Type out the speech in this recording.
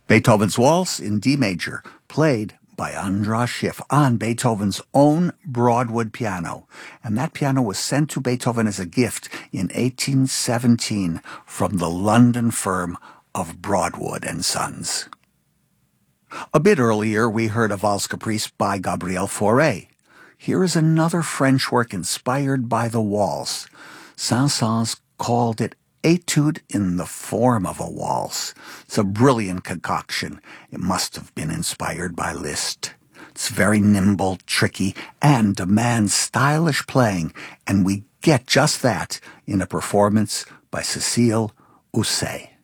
Beethoven's Waltz in D major, played by Andras Schiff on Beethoven's own Broadwood piano. And that piano was sent to Beethoven as a gift in 1817 from the London firm of Broadwood and Sons. A bit earlier, we heard a Valse Caprice by Gabriel Fauré. Here is another French work inspired by the waltz. Saint-Saëns called it Etude in the Form of a Waltz. It's a brilliant concoction. It must have been inspired by Liszt. It's very nimble, tricky, and demands stylish playing, and we get just that in a performance by Cécile Housset.